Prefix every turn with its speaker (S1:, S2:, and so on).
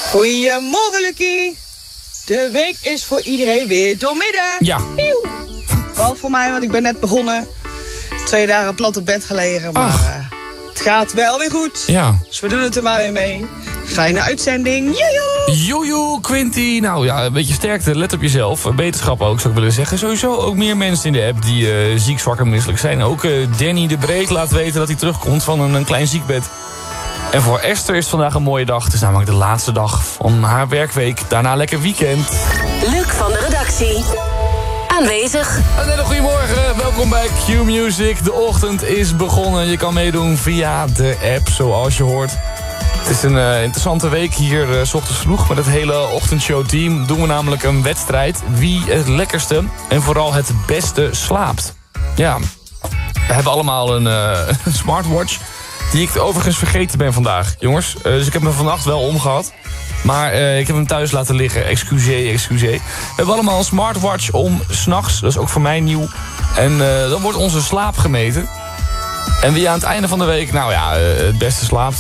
S1: Goedemorgen, Lucky. De week is voor iedereen weer doormidden.
S2: Ja.
S1: Wel voor mij, want ik ben net begonnen. 2 dagen plat op bed gelegen, maar het gaat wel weer goed.
S2: Ja.
S1: Dus we doen het er maar weer mee. Fijne uitzending. Jojo!
S2: Jojo, Quinty. Nou ja, een beetje sterkte. Let op jezelf. Beterschap ook, zou ik willen zeggen. Sowieso ook meer mensen in de app die ziek, zwak en misselijk zijn. Ook Danny de Breed laat weten dat hij terugkomt van een klein ziekbed. En voor Esther is het vandaag een mooie dag. Het is namelijk de laatste dag van haar werkweek. Daarna lekker weekend.
S3: Luc van de redactie. Aanwezig.
S2: Een hele goede morgen. Welkom bij Q-Music. De ochtend is begonnen. Je kan meedoen via de app, zoals je hoort. Het is een interessante week hier, 's ochtends vroeg. Met het hele ochtendshow-team doen we namelijk een wedstrijd. Wie het lekkerste en vooral het beste slaapt. Ja, we hebben allemaal een smartwatch. Die ik overigens vergeten ben vandaag, jongens. Dus ik heb hem vannacht wel omgehad. Maar ik heb hem thuis laten liggen. Excuseer. We hebben allemaal een smartwatch om 's nachts. Dat is ook voor mij nieuw. En dan wordt onze slaap gemeten. En wie aan het einde van de week, nou ja, het beste slaapt.